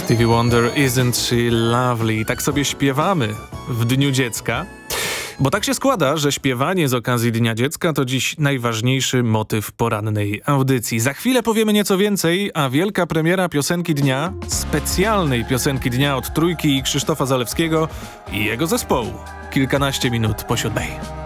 Stevie Wonder, Isn't She Lovely? Tak sobie śpiewamy w Dniu Dziecka. Bo tak się składa, że śpiewanie z okazji Dnia Dziecka to dziś najważniejszy motyw porannej audycji. Za chwilę powiemy nieco więcej, a wielka premiera piosenki dnia, specjalnej piosenki dnia od Trójki i Krzysztofa Zalewskiego i jego zespołu. Kilkanaście minut po 7.